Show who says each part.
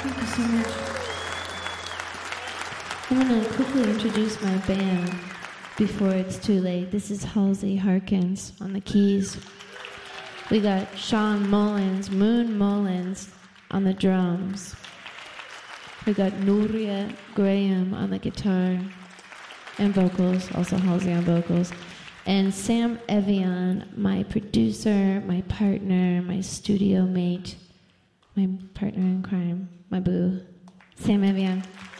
Speaker 1: Thank you so much. I'm going to quickly introduce my band before it's too late. This is Halsey Harkins on the keys. We got Sean Mullins, Moon Mullins on the drums. We got Nuria Graham on the guitar and vocals, also Halsey on vocals. And Sam Evian, my producer, my partner, my studio mate, my partner in crime, my boo, Sam Evian.